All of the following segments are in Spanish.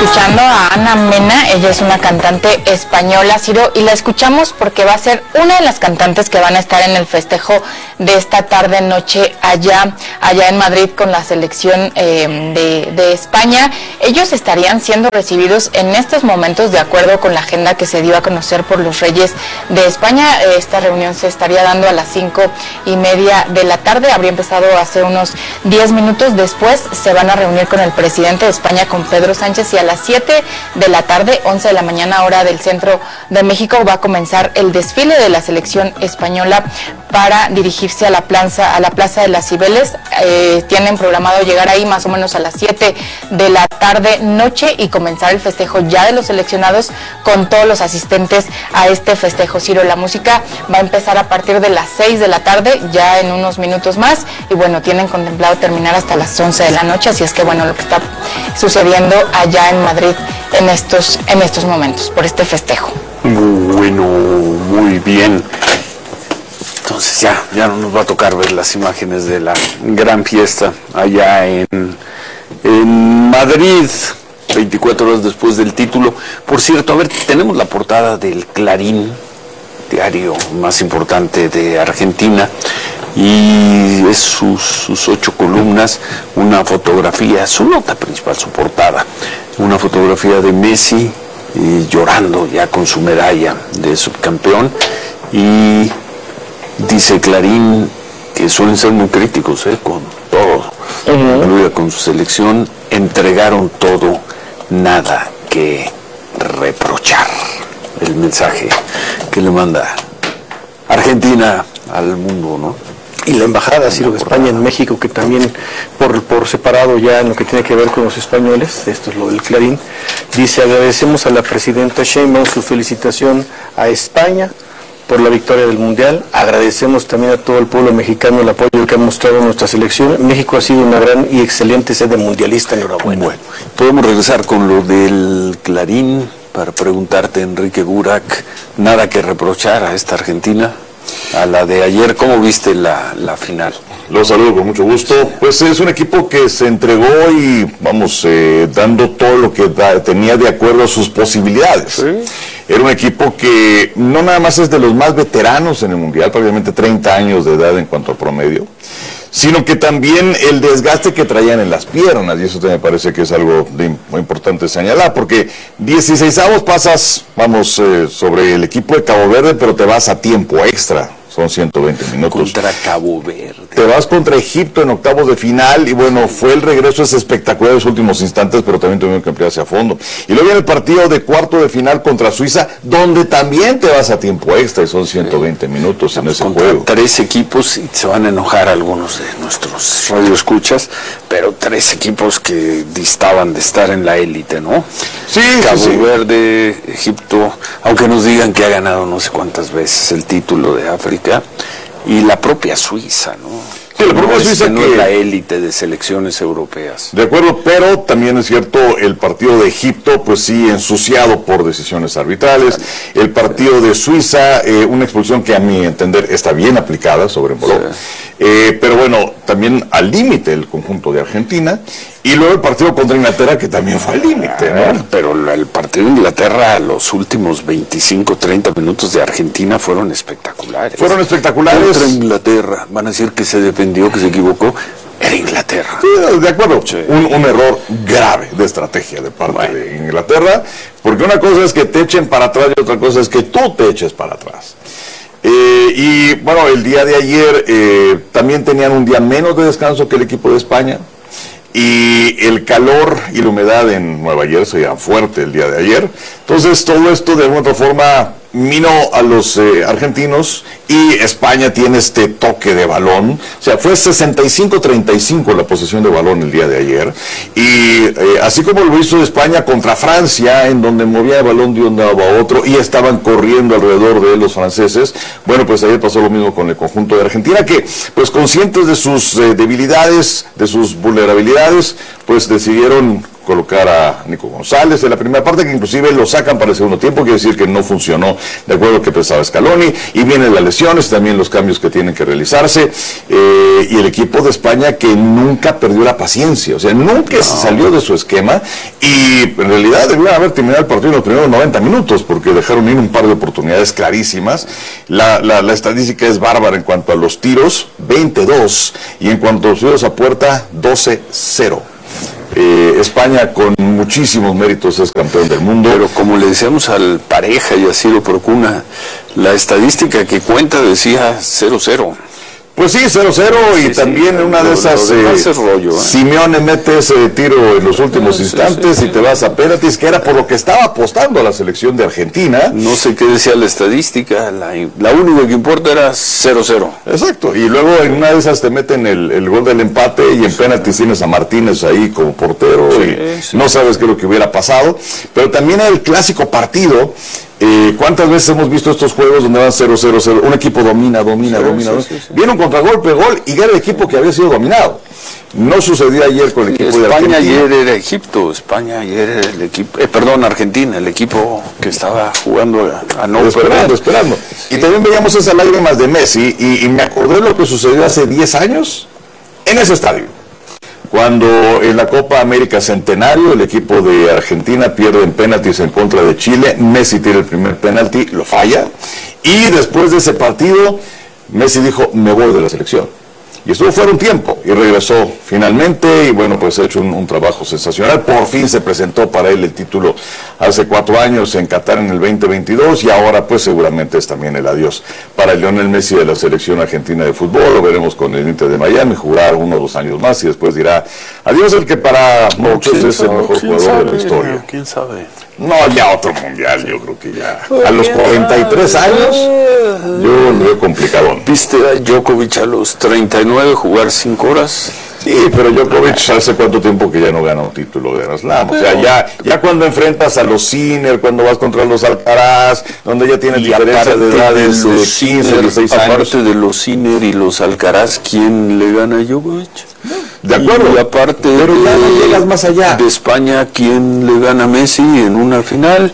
escuchando a Ana Mena. Ella es una cantante española, Ciro, y la escuchamos porque va a ser una de las cantantes que van a estar en el festejo de esta tarde-noche allá en Madrid con la selección de España. Ellos estarían siendo recibidos en estos momentos de acuerdo con la agenda que se dio a conocer por los Reyes de España. Esta reunión se estaría dando a las 5:30 de la tarde. Habría empezado hace unos 10 minutos. Después se van a reunir con el presidente de España, con Pedro Sánchez, y a las 7 de la tarde, 11 de la mañana, hora del centro de México, va a comenzar el desfile de la selección española para dirigirse a la Plaza de las Cibeles. Tienen programado llegar ahí más o menos a las 7 de la tarde noche y comenzar el festejo ya de los seleccionados con todos los asistentes a este festejo. Ciro, la música va a empezar a partir de las 6 de la tarde, ya en unos minutos más, y bueno, tienen contemplado terminar hasta las 11 de la noche, así es que bueno, lo que está sucediendo allá en Madrid en estos momentos por este festejo. Bueno, muy bien. Entonces ya no nos va a tocar ver las imágenes de la gran fiesta allá en Madrid, 24 horas después del título. Por cierto, a ver, tenemos la portada del Clarín, diario más importante de Argentina, y es sus 8 columnas, una fotografía, su nota principal, su portada, una fotografía de Messi llorando ya con su medalla de subcampeón, y dice Clarín que suelen ser muy críticos con todo, incluida con su selección. Entregaron todo, nada que reprochar. El mensaje que le manda Argentina al mundo, ¿no? Y la embajada, Ciro, de España en México, que también por separado ya en lo que tiene que ver con los españoles, esto es lo del Clarín, dice: agradecemos a la presidenta Sheinbaum su felicitación a España por la victoria del Mundial. Agradecemos también a todo el pueblo mexicano el apoyo que ha mostrado nuestra selección. México ha sido una gran y excelente sede mundialista. Enhorabuena. Bueno, podemos regresar con lo del Clarín para preguntarte, Enrique Burak, nada que reprochar a esta Argentina, a la de ayer. ¿Cómo viste la final? Los saludo con mucho gusto. Pues es un equipo que se entregó y vamos dando todo lo que tenía de acuerdo a sus posibilidades. ¿Sí? Era un equipo que no nada más es de los más veteranos en el Mundial, probablemente 30 años de edad en cuanto a promedio, sino que también el desgaste que traían en las piernas, y eso me parece que es algo muy importante señalar, porque 16avos pasas, sobre el equipo de Cabo Verde, pero te vas a tiempo extra. Son 120 minutos. Contra Cabo Verde. Te vas contra Egipto en octavos de final, y bueno, fue el regreso, es espectacular en los últimos instantes, pero también tuvieron que ampliarse a fondo. Y luego viene el partido de cuarto de final contra Suiza, donde también te vas a tiempo extra, y son 120 minutos en ese juego. 3 equipos, y se van a enojar algunos de nuestros radioescuchas, pero 3 equipos que distaban de estar en la élite, ¿no? Sí, Cabo Verde, Egipto, aunque nos digan que ha ganado no sé cuántas veces el título de África, y la propia Suiza, ¿no? Sí, la propia Suiza, no es la élite de selecciones europeas. De acuerdo, pero también es cierto, el partido de Egipto, pues sí, ensuciado por decisiones arbitrales. El partido de Suiza, una expulsión que a mi entender está bien aplicada sobre Moró. Sí. Pero bueno, también al límite el conjunto de Argentina. Y luego el partido contra Inglaterra, que también fue al límite, ¿no? Pero el partido de Inglaterra, los últimos 25, 30 minutos de Argentina fueron espectaculares. Fueron espectaculares. Contra Inglaterra, van a decir que se defendió, que se equivocó. Era Inglaterra. Sí, de acuerdo. Sí. Un error grave de estrategia de parte de Inglaterra, porque una cosa es que te echen para atrás y otra cosa es que tú te eches para atrás. Y bueno, el día de ayer también tenían un día menos de descanso que el equipo de España. Y el calor y la humedad en Nueva Jersey era fuerte el día de ayer. Entonces todo esto de alguna otra forma minó a los argentinos, y España tiene este toque de balón. O sea, fue 65-35 la posesión de balón el día de ayer. Y así como lo hizo España contra Francia, en donde movía el balón de un lado a otro y estaban corriendo alrededor de los franceses, bueno, pues ayer pasó lo mismo con el conjunto de Argentina, que pues conscientes de sus debilidades, de sus vulnerabilidades, pues decidieron colocar a Nico González en la primera parte, que inclusive lo sacan para el segundo tiempo, quiere decir que no funcionó de acuerdo a lo que pensaba Scaloni, y vienen las lesiones, también los cambios que tienen que realizarse, y el equipo de España que nunca perdió la paciencia, o sea, nunca se salió de su esquema, y en realidad debían haber terminado el partido en los primeros 90 minutos, porque dejaron ir un par de oportunidades clarísimas. La estadística es bárbara en cuanto a los tiros, 22, y en cuanto a los tiros a puerta, 12-0. España con muchísimos méritos es campeón del mundo. Pero como le decíamos al Pareja y a Ciro Procuna, la estadística que cuenta decía 0-0. Pues sí, 0-0, y también en una de esas Simeone mete ese tiro en los últimos instantes y te vas a penaltis, que era por lo que estaba apostando a la selección de Argentina. No sé qué decía la estadística, la única que importa era 0-0. Exacto, y luego en una de esas te meten el gol del empate, y en penaltis tienes a Martínez ahí como portero, no sabes qué es lo que hubiera pasado. Pero también el clásico partido. ¿Cuántas veces hemos visto estos juegos donde van 0-0-0? Un equipo domina. Viene un contragolpe, gol, y gana el equipo que había sido dominado. No sucedió ayer con el equipo de Argentina. España ayer era Egipto, España ayer era el equipo, Argentina, el equipo que estaba jugando a no perder. Esperando. Sí. Y también veíamos esas lágrimas de Messi, y me acordé de lo que sucedió hace 10 años en ese estadio. Cuando en la Copa América Centenario el equipo de Argentina pierde en penaltis en contra de Chile, Messi tira el primer penalti, lo falla, y después de ese partido Messi dijo: me voy de la selección. Y estuvo fuera un tiempo y regresó finalmente, y bueno, pues ha hecho un trabajo sensacional. Por fin se presentó para él el título hace 4 años en Qatar en el 2022, y ahora pues seguramente es también el adiós para el Lionel Messi de la selección argentina de fútbol. Lo veremos con el Inter de Miami jugar 1 o 2 años más, y después dirá adiós el que para muchos es el mejor jugador de la historia. ¿Quién sabe? No, ya otro mundial, yo creo que ya. A los 43 años, yo lo veo complicado. ¿Viste a Djokovic a los 39 jugar 5 horas? Sí, pero Djokovic hace cuánto tiempo que ya no gana un título de Grand Slam. O sea, ya cuando enfrentas a los Sinner, cuando vas contra los Alcaraz, donde ya tienes diferencia de edades de 15, 16 años. Aparte de los Sinner y los Alcaraz, ¿quién le gana a Djokovic? De acuerdo, y aparte pero ya no llegas más allá. De España, ¿quién le gana a Messi en una final?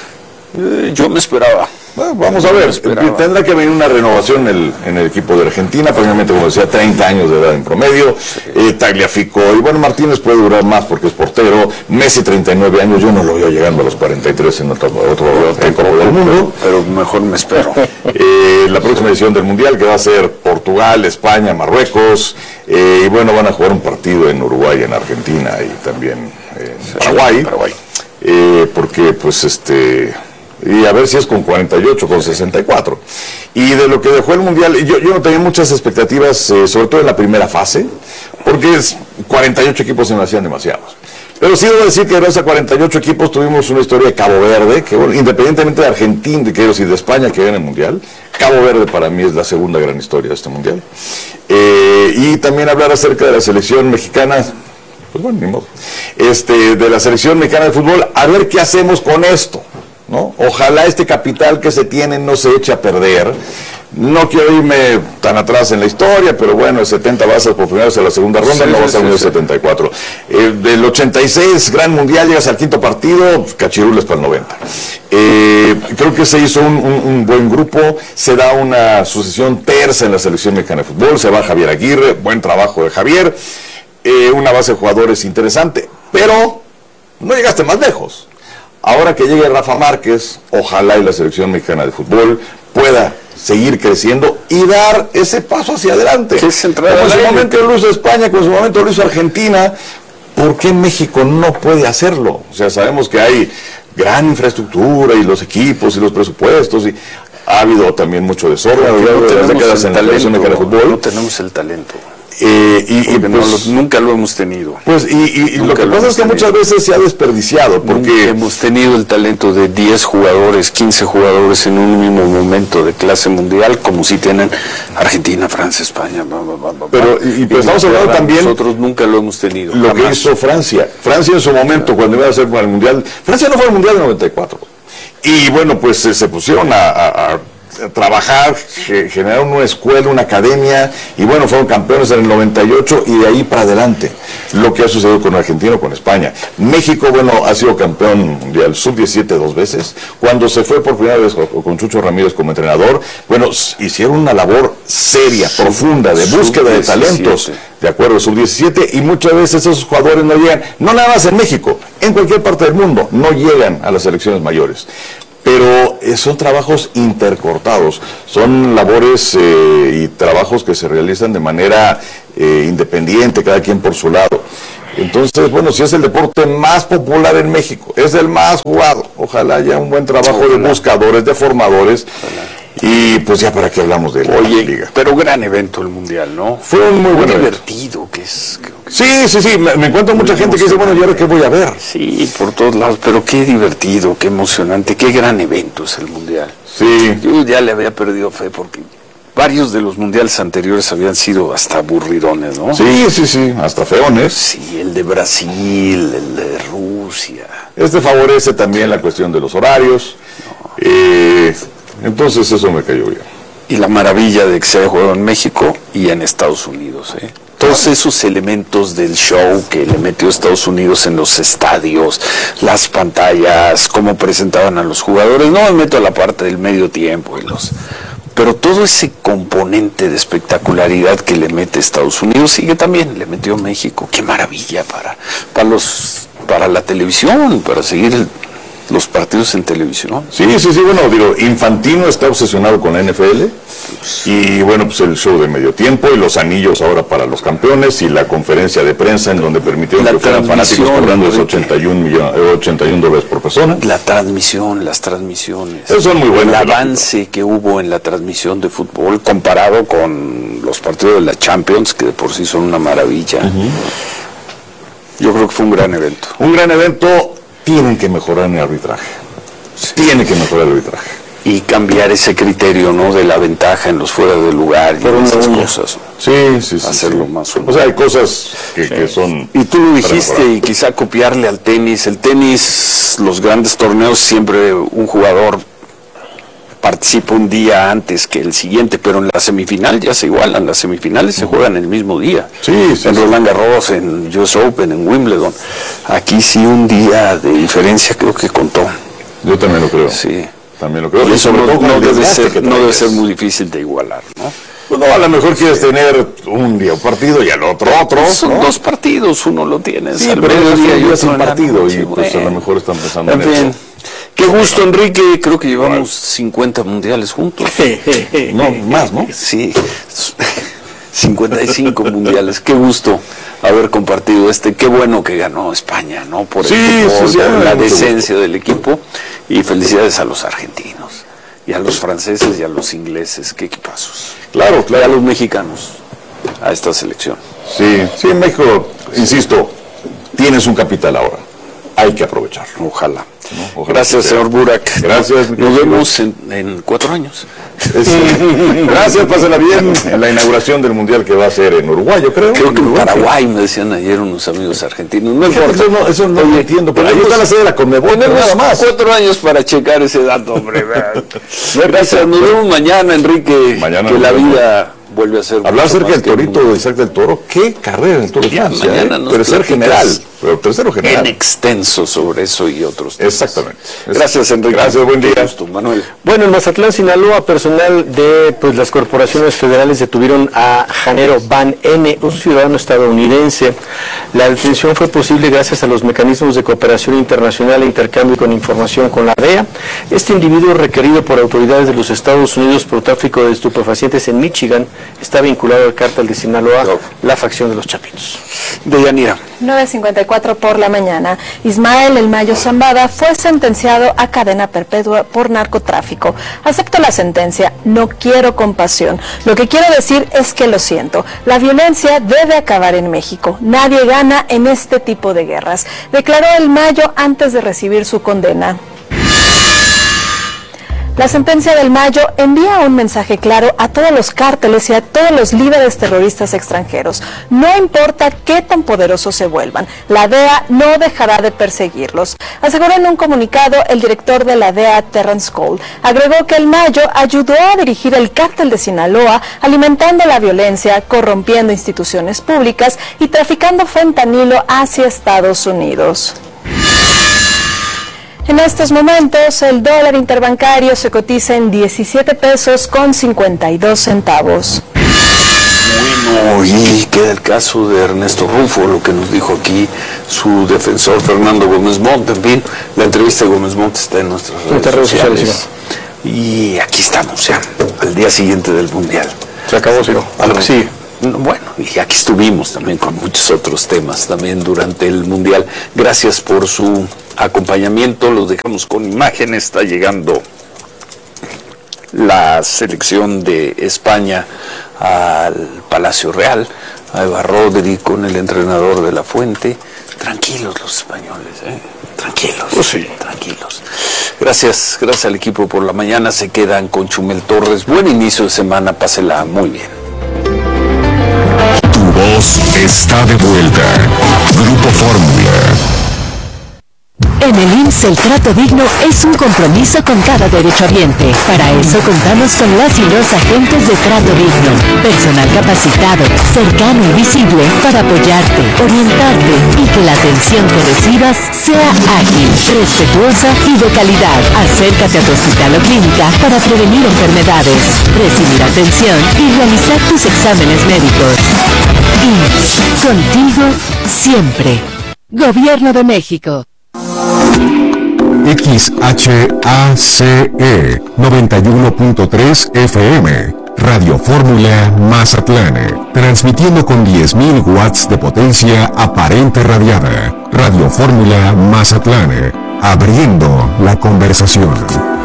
Yo me esperaba. Bueno, vamos a ver, tendrá que venir una renovación en el equipo de Argentina, probablemente, como decía, 30 años de edad en promedio. Tagliafico, y bueno, Martínez puede durar más porque es portero. Messi, 39 años, yo no lo veo llegando a los 43 en otro equipo del mundo. Pero mejor me espero. La próxima edición del Mundial, que va a ser Portugal, España, Marruecos, y bueno, van a jugar un partido en Uruguay, en Argentina y también en Paraguay. Porque pues y a ver si es con 48, con 64. Y de lo que dejó el Mundial, yo no tenía muchas expectativas, sobre todo en la primera fase, porque 48 equipos se me hacían demasiados. Pero sí debo decir que gracias a 48 equipos tuvimos una historia de Cabo Verde, que bueno, independientemente de Argentina, de España que gana el Mundial, Cabo Verde para mí es la segunda gran historia de este Mundial. Y también hablar acerca de la selección mexicana, pues bueno, ni modo, de la selección mexicana de fútbol, a ver qué hacemos con esto, ¿no? Ojalá este capital que se tiene no se eche a perder. No quiero irme tan atrás en la historia, pero bueno, el 70 vas por primera vez a la segunda ronda, no vas a el 74. Del 86, Gran Mundial, llegas al 5.º partido, cachirules para el 90. Creo que se hizo un buen grupo, se da una sucesión tersa en la selección mexicana de fútbol, se va Javier Aguirre, buen trabajo de Javier, una base de jugadores interesante, pero no llegaste más lejos. Ahora que llegue Rafa Márquez, ojalá y la selección mexicana de fútbol pueda seguir creciendo y dar ese paso hacia adelante. Como en su momento lo hizo España, como en su momento lo hizo Argentina, ¿por qué México no puede hacerlo? O sea, sabemos que hay gran infraestructura y los equipos y los presupuestos, y ha habido también mucho desorden no tenemos el talento. Pues, nunca lo hemos tenido. Pues lo que pasa es que muchas veces se ha desperdiciado, porque nunca hemos tenido el talento de 10 jugadores, 15 jugadores en un mismo momento de clase mundial, como si tienen Argentina, Francia, España. Pero estamos hablando también, nosotros nunca lo hemos tenido. Lo que hizo Francia en su momento, cuando iba a hacer el mundial. Francia no fue al mundial en 94. Y bueno, pues se pusieron a trabajar, generaron una escuela, una academia, y bueno, fueron campeones en el 98 y de ahí para adelante. Lo que ha sucedido con Argentina o con España. México, bueno, ha sido campeón mundial sub-17 2 veces. Cuando se fue por primera vez con Chucho Ramírez como entrenador, bueno, hicieron una labor seria, profunda, de búsqueda de talentos, de acuerdo, sub-17, y muchas veces esos jugadores no llegan, no nada más en México, en cualquier parte del mundo, no llegan a las selecciones mayores. Pero son trabajos intercortados, son labores y trabajos que se realizan de manera independiente, cada quien por su lado. Entonces, bueno, si es el deporte más popular en México, es el más jugado, ojalá haya un buen trabajo de buscadores, de formadores. Y pues ya para qué hablamos de la liga. Pero gran evento el mundial, ¿no? Fue un muy buen divertido que es. Sí, me encuentro mucha gente que dice, bueno, ¿y ahora qué voy a ver? Sí, por todos lados, pero qué divertido, qué emocionante, qué gran evento es el mundial. Sí. Yo ya le había perdido fe porque varios de los mundiales anteriores habían sido hasta aburridones, ¿no? Sí, hasta feones. Sí, el de Brasil, el de Rusia. Este favorece también la cuestión de los horarios. Entonces eso me cayó bien. Y la maravilla de que se haya jugado en México y en Estados Unidos, ¿eh? Todos esos elementos del show que le metió Estados Unidos en los estadios, las pantallas, cómo presentaban a los jugadores, no me meto a la parte del medio tiempo pero todo ese componente de espectacularidad que le mete Estados Unidos y que también le metió México, qué maravilla para la televisión, para seguir los partidos en televisión. Sí, bueno, digo, Infantino está obsesionado con la NFL y bueno, pues el show de medio tiempo y los anillos ahora para los campeones y la conferencia de prensa en donde permitieron que fueran fanáticos cobrando $81 por persona. La transmisión, las transmisiones. Esos son muy buenos. El avance que hubo en la transmisión de fútbol comparado con los partidos de la Champions, que de por sí son una maravilla. Yo creo que fue un gran evento. Un gran evento. Tienen que mejorar en el arbitraje. Tienen que mejorar el arbitraje. Y cambiar ese criterio, ¿no? De la ventaja en los fuera de lugar y esas cosas. Sí. Hacerlo más. O sea, hay cosas que son... Y tú lo dijiste, y quizá copiarle al tenis. El tenis, los grandes torneos, siempre un jugador participa un día antes que el siguiente, pero en la semifinal ya se igualan. Las semifinales se juegan el mismo día. En Roland Garros, en US Open, en Wimbledon. Aquí sí un día de diferencia creo que contó. Yo también lo creo. Sí. También lo creo. Y eso no debe ser muy difícil de igualar, ¿no? Pues no, a lo mejor quieres tener un día un partido y al otro. Son dos partidos, uno lo tienes. Sí, pero el día y otro un partido. Y pues a lo mejor están pensando en eso. Qué gusto, Enrique. Creo que llevamos 50 mundiales juntos. No, más, ¿no? Sí, 55 mundiales. Qué gusto haber compartido Qué bueno que ganó España, ¿no? Por el fútbol, por la decencia del equipo. Y felicidades a los argentinos, y a los franceses y a los ingleses. Qué equipazos. Claro. Y a los mexicanos, a esta selección. Sí, en México, insisto, tienes un capital ahora. Hay que aprovecharlo. Ojalá. Gracias, señor Burak. Gracias. Nos vemos en 4 años. Gracias, pásenla bien en la inauguración del Mundial que va a ser en Uruguay, yo creo. Creo que en Paraguay, me decían ayer unos amigos argentinos. No importa. Eso no lo entiendo, pero ahí está la sede de la Conmebol, nada más. 4 años para checar ese dato, hombre. Gracias, nos vemos mañana, Enrique. Mañana que la vida vuelve a ser... Hablar acerca del Torito de Isaac del Toro. Qué carrera en el Toro de Francia, tercero general. En extenso sobre eso y otros temas. Exactamente. Gracias, Enrique. Gracias, buen día. Gusto, Manuel. Bueno, en Mazatlán, Sinaloa, personal de las corporaciones federales detuvieron a Janero Van N., un ciudadano estadounidense. La detención fue posible gracias a los mecanismos de cooperación internacional e intercambio con información con la DEA. Este individuo, requerido por autoridades de los Estados Unidos por tráfico de estupefacientes en Michigan, está vinculado al cártel de Sinaloa, la facción de los Chapitos. Deyanira. 9:54 por la mañana. Ismael El Mayo Zambada fue sentenciado a cadena perpetua por narcotráfico. Acepto la sentencia, no quiero compasión. Lo que quiero decir es que lo siento. La violencia debe acabar en México. Nadie gana en este tipo de guerras, declaró El Mayo antes de recibir su condena. La sentencia del Mayo envía un mensaje claro a todos los cárteles y a todos los líderes terroristas extranjeros. No importa qué tan poderosos se vuelvan, la DEA no dejará de perseguirlos. Aseguró en un comunicado el director de la DEA, Terrence Cole. Agregó que el Mayo ayudó a dirigir el cártel de Sinaloa, alimentando la violencia, corrompiendo instituciones públicas y traficando fentanilo hacia Estados Unidos. En estos momentos, el dólar interbancario se cotiza en 17 pesos con 52 centavos. Bueno, y queda el caso de Ernesto Rufo, lo que nos dijo aquí su defensor Fernando Gómez Montt. En fin, la entrevista de Gómez Montt está en nuestras redes sociales. Y aquí estamos ya, al día siguiente del Mundial. Se acabó, Ciro. A lo que sigue. Bueno, y aquí estuvimos también con muchos otros temas también durante el Mundial. Gracias por su acompañamiento, los dejamos con imágenes. Está llegando la selección de España al Palacio Real. Ahí va Rodri con el entrenador de la Fuente. Tranquilos los españoles, tranquilos, sí, tranquilos. Gracias al equipo por la mañana. Se quedan con Chumel Torres. Buen inicio de semana, pásela muy bien. Tu voz está de vuelta. Grupo Fórmula. En el IMSS el trato digno es un compromiso con cada derechohabiente. Para eso contamos con las y los agentes de trato digno. Personal capacitado, cercano y visible para apoyarte, orientarte y que la atención que recibas sea ágil, respetuosa y de calidad. Acércate a tu hospital o clínica para prevenir enfermedades, recibir atención y realizar tus exámenes médicos. IMSS, contigo siempre. Gobierno de México. XHACE 91.3 FM, Radio Fórmula Mazatlán, transmitiendo con 10.000 watts de potencia aparente radiada. Radio Fórmula Mazatlán, abriendo la conversación.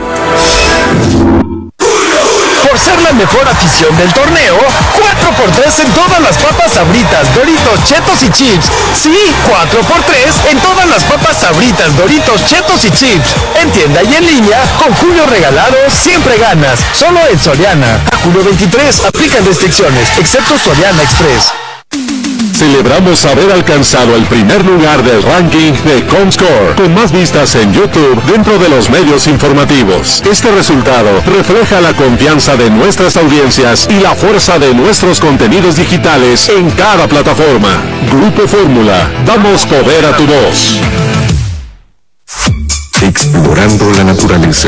Por ser la mejor afición del torneo, 4x3 en todas las papas Sabritas, Doritos, Chetos y Chips. Sí, 4x3 en todas las papas Sabritas, Doritos, Chetos y Chips. En tienda y en línea, con Julio Regalado, siempre ganas. Solo en Soriana. A julio 23, aplican restricciones, excepto Soriana Express. Celebramos haber alcanzado el primer lugar del ranking de Comscore, con más vistas en YouTube dentro de los medios informativos. Este resultado refleja la confianza de nuestras audiencias y la fuerza de nuestros contenidos digitales en cada plataforma. Grupo Fórmula, damos poder a tu voz. Explorando la naturaleza.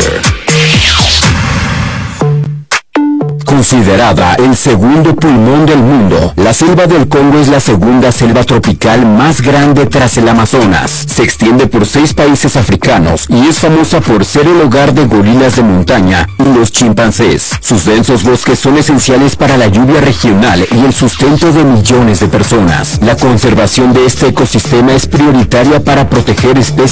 Considerada el segundo pulmón del mundo, la selva del Congo es la segunda selva tropical más grande tras el Amazonas. Se extiende por 6 países africanos y es famosa por ser el hogar de gorilas de montaña y los chimpancés. Sus densos bosques son esenciales para la lluvia regional y el sustento de millones de personas. La conservación de este ecosistema es prioritaria para proteger especies